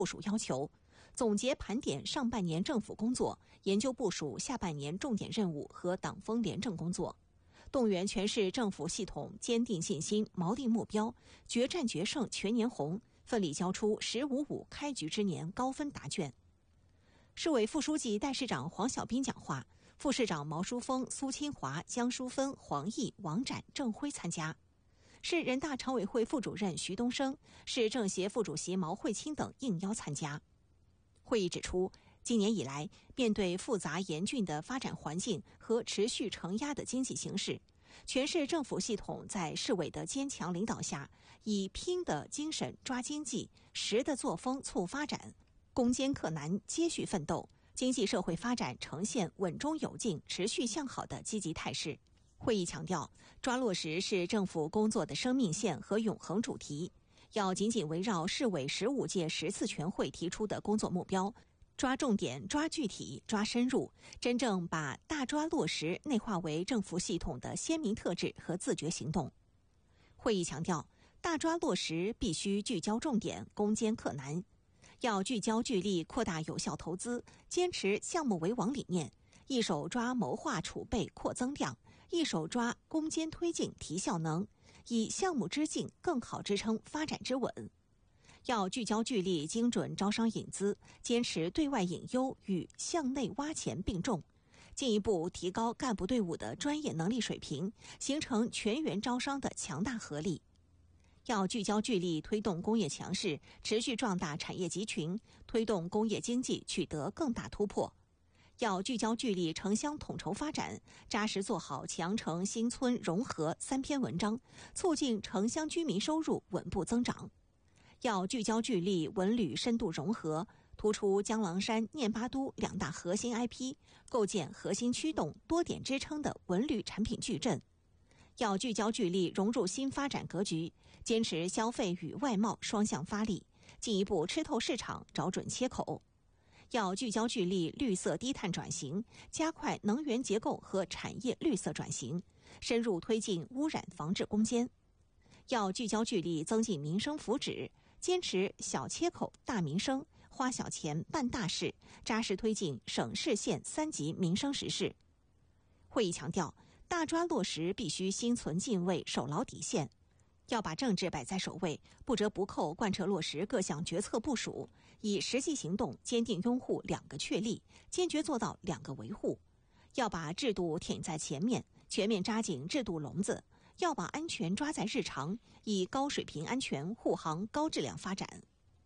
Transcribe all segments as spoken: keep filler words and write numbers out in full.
部署要求，总结盘点上半年政府工作，研究部署下半年重点任务和党风廉政工作，动员全市政府系统坚定信心、锚定目标，决战决胜全年红，奋力交出“十五五”开局之年高分答卷。市委副书记、代市长黄小斌讲话，副市长毛书峰、苏清华、江淑芬、黄毅、王展、郑辉参加。市人大常委会副主任徐东升、市政协副主席毛慧清等应邀参加。会议指出，今年以来，面对复杂严峻的发展环境和持续承压的经济形势，全市政府系统在市委的坚强领导下，以拼的精神抓经济，实的作风促发展，攻坚克难，接续奋斗，经济社会发展呈现稳中有进、持续向好的积极态势。会议强调，抓落实是政府工作的生命线和永恒主题，要紧紧围绕市委十五届十次全会提出的工作目标，抓重点、抓具体、抓深入，真正把大抓落实内化为政府系统的鲜明特质和自觉行动。会议强调，大抓落实必须聚焦重点，攻坚克难，要聚焦聚力扩大有效投资，坚持项目为王理念，一手抓谋划储备扩增量，一手抓攻坚推进提效能，以项目之劲更好支撑发展之稳。要聚焦聚力精准招商引资，坚持对外引优与向内挖潜并重，进一步提高干部队伍的专业能力水平，形成全员招商的强大合力。要聚焦聚力推动工业强势，持续壮大产业集群，推动工业经济取得更大突破。要聚焦聚力城乡统筹发展，扎实做好强城新村融合三篇文章，促进城乡居民收入稳步增长。要聚焦聚力文旅深度融合，突出江郎山、念巴都两大核心 I P， 构建核心驱动、多点支撑的文旅产品矩阵。要聚焦聚力融入新发展格局，坚持消费与外贸双向发力，进一步吃透市场，找准切口。要聚焦聚力绿色低碳转型，加快能源结构和产业绿色转型，深入推进污染防治攻坚。要聚焦聚力增进民生福祉，坚持小切口大民生，花小钱办大事，扎实推进省市县三级民生实事。会议强调，大抓落实必须心存敬畏，守牢底线，要把政治摆在首位，不折不扣贯彻落实各项决策部署，以实际行动坚定拥护两个确立，坚决做到两个维护。要把制度挺在前面，全面扎紧制度笼子，要把安全抓在日常，以高水平安全护航高质量发展。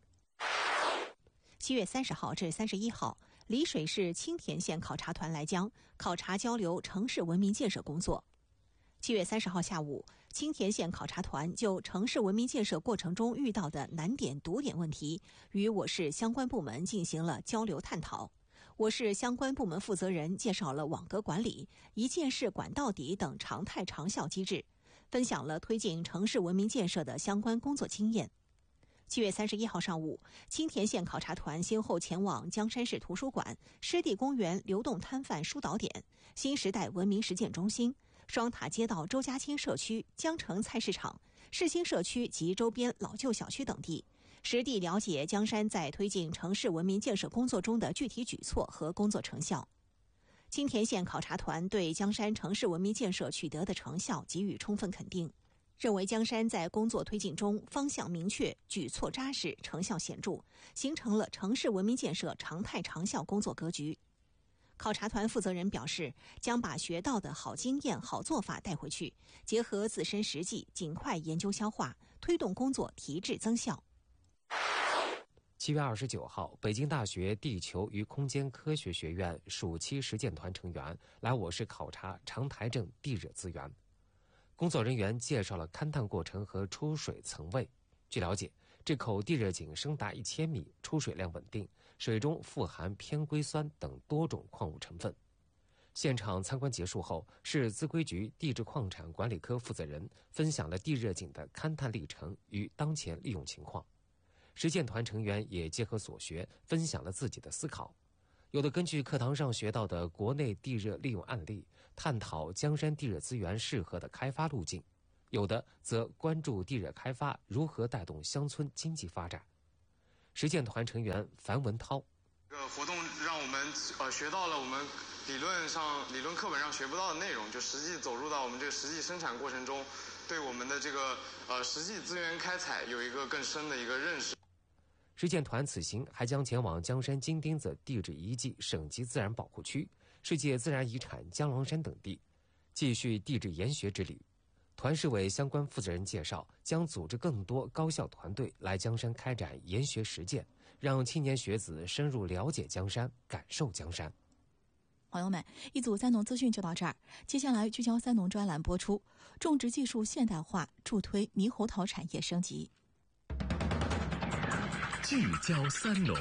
七月三十号至三十一号，丽水市青田县考察团来江考察交流城市文明建设工作。七月三十号下午，青田县考察团就城市文明建设过程中遇到的难点、堵点问题，与我市相关部门进行了交流探讨。我市相关部门负责人介绍了网格管理、一件事管到底等常态长效机制，分享了推进城市文明建设的相关工作经验。七月三十一号上午，青田县考察团先后前往江山市图书馆、湿地公园流动摊贩疏导点、新时代文明实践中心、双塔街道周家清社区、江城菜市场、市新社区及周边老旧小区等地，实地了解江山在推进城市文明建设工作中的具体举措和工作成效。青田县考察团对江山城市文明建设取得的成效给予充分肯定，认为江山在工作推进中方向明确、举措扎实、成效显著，形成了城市文明建设常态长效工作格局。考察团负责人表示，将把学到的好经验、好做法带回去，结合自身实际，尽快研究消化，推动工作提质增效。 七月二十九号，北京大学地球与空间科学学院暑期实践团成员来我市考察长台镇地热资源。工作人员介绍了勘探过程和出水层位。据了解，这口地热井深达一千米，出水量稳定，水中富含偏硅酸等多种矿物成分。现场参观结束后，市资规局地质矿产管理科负责人分享了地热井的勘探历程与当前利用情况。实践团成员也结合所学，分享了自己的思考。有的根据课堂上学到的国内地热利用案例，探讨江山地热资源适合的开发路径；有的则关注地热开发如何带动乡村经济发展。 实践团成员樊文涛。 这个活动让我们呃学到了我们理论上理论课本上学不到的内容，就实际走入到我们这个实际生产过程中，对我们的这个呃实际资源开采有一个更深的一个认识。 实践团此行还将前往江山金钉子地质遗迹省级自然保护区、世界自然遗产江郎山等地，继续地质研学之旅。团市委相关负责人介绍，将组织更多高校团队来江山开展研学实践，让青年学子深入了解江山，感受江山。 朋友们，一组三农资讯就到这儿，接下来聚焦三农专栏播出，种植技术现代化助推猕猴桃产业升级。 聚焦三农。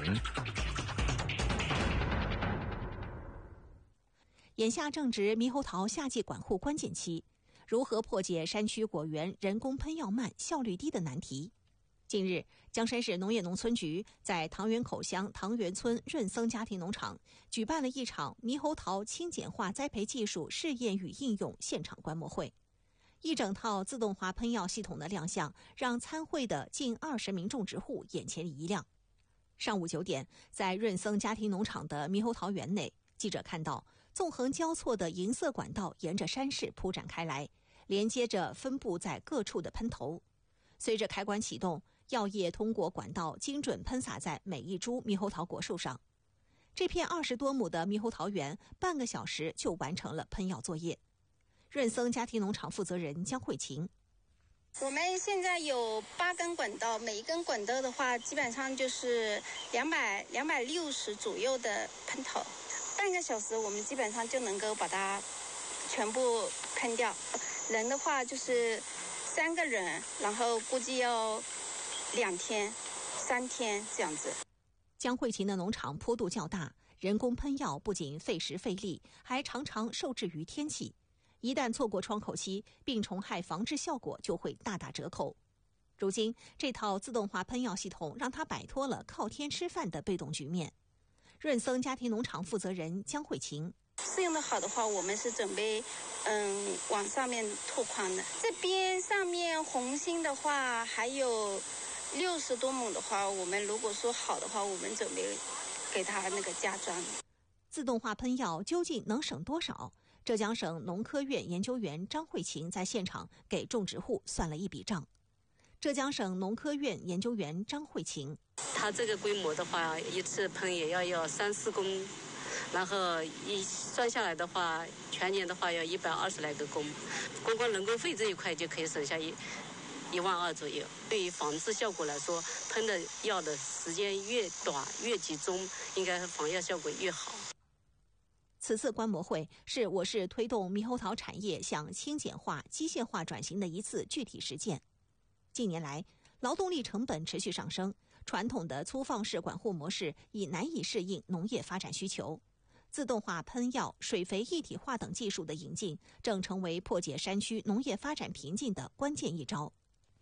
眼下正值猕猴桃夏季管护关键期，如何破解山区果园人工喷药慢、效率低的难题？近日，江山市农业农村局在塘源口乡塘源村润森家庭农场举办了一场猕猴桃轻简化栽培技术试验与应用现场观摩会。一整套自动化喷药系统的亮相，让参会的近二十名种植户眼前一亮。上午九点，在润森家庭农场的猕猴桃园内，记者看到纵横交错的银色管道沿着山势铺展开来，连接着分布在各处的喷头。随着开关启动，药液通过管道精准喷洒在每一株猕猴桃果树上。这片二十多亩的猕猴桃园，半个小时就完成了喷药作业。润森家庭农场负责人江慧琴： 我们现在有八根管道，每一根管道的话，基本上就是两百两百六十左右的喷头，半个小时我们基本上就能够把它全部喷掉。人的话就是三个人，然后估计要两天、三天这样子。 江慧琴的农场坡度较大，人工喷药不仅费时费力，还常常受制于天气。一旦错过窗口期，病虫害防治效果就会大打折扣。如今，这套自动化喷药系统让他摆脱了靠天吃饭的被动局面。润森家庭农场负责人江慧琴： 适应的好的话，我们是准备嗯往上面拓宽的。这边上面红心的话，还有六十多亩的话，我们如果说好的话，我们准备给它那个加装。 自动化喷药究竟能省多少？浙江省农科院研究员张慧琴在现场给种植户算了一笔账。浙江省农科院研究员张慧琴： 它这个规模的话，一次喷也要要三四公，然后一算下来的话，全年的话要一百二十来个工，光光人工费这一块就可以省下一一万二左右。对于防治效果来说，喷的药的时间越短越集中，应该防药效果越好。 此次观摩会是我市推动猕猴桃产业向轻简化、机械化转型的一次具体实践。近年来，劳动力成本持续上升，传统的粗放式管护模式已难以适应农业发展需求。自动化喷药、水肥一体化等技术的引进，正成为破解山区农业发展瓶颈的关键一招。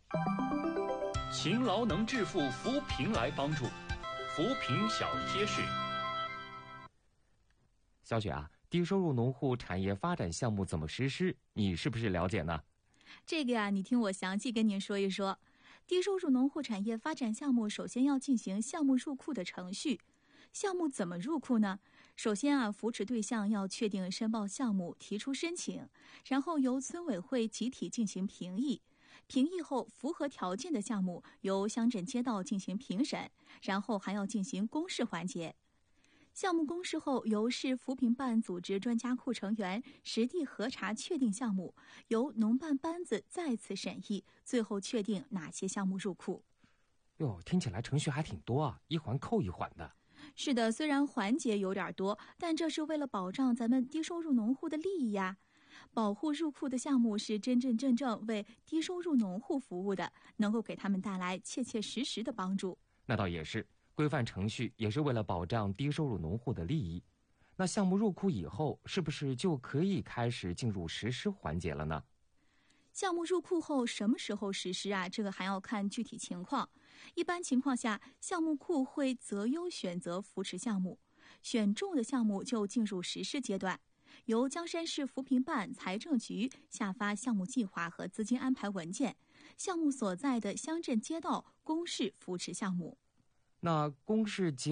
勤劳能致富，扶贫来帮助，扶贫小贴士。 小雪啊，低收入农户产业发展项目怎么实施？你是不是了解呢？ 这个呀，你听我详细跟您说一说。低收入农户产业发展项目首先要进行项目入库的程序。项目怎么入库呢？首先啊，扶持对象要确定申报项目，提出申请，然后由村委会集体进行评议。评议后符合条件的项目由乡镇街道进行评审，然后还要进行公示环节。项目公示后，由市扶贫办组织专家库成员实地核查确定项目，由农办班子再次审议，最后确定哪些项目入库。 哟，听起来程序还挺多啊，一环扣一环的。 是的，虽然环节有点多，但这是为了保障咱们低收入农户的利益呀。保护入库的项目是真真正正为低收入农户服务的，能够给他们带来切切实实的帮助。 那倒也是。规范程序也是为了保障低收入农户的利益。那项目入库以后，是不是就可以开始进入实施环节了呢？ 项目入库后什么时候实施啊？这个还要看具体情况。一般情况下，项目库会择优选择扶持项目，选中的项目就进入实施阶段，由江山市扶贫办、财政局下发项目计划和资金安排文件，项目所在的乡镇街道公示扶持项目。 那公示结